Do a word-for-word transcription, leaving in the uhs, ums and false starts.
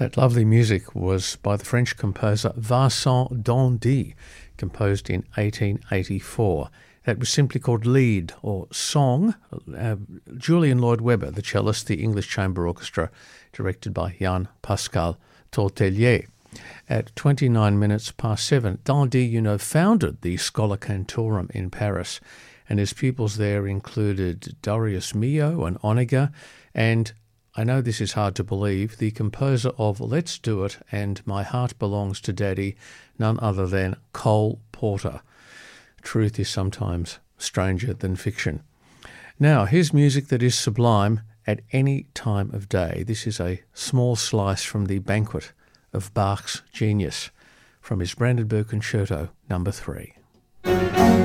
That lovely music was by the French composer Vincent d'Indy, composed in eighteen eighty-four. That was simply called Lied, or Song. Uh, Julian Lloyd Webber, the cellist, the English Chamber Orchestra, directed by Jan Pascal Tortelier. At twenty-nine minutes past seven, d'Indy, you know, founded the Schola Cantorum in Paris, and his pupils there included Darius Milhaud and Honegger, and I know this is hard to believe, the composer of Let's Do It and My Heart Belongs to Daddy, none other than Cole Porter. Truth is sometimes stranger than fiction. Now, here's music that is sublime at any time of day. This is a small slice from the banquet of Bach's genius, from his Brandenburg Concerto number three.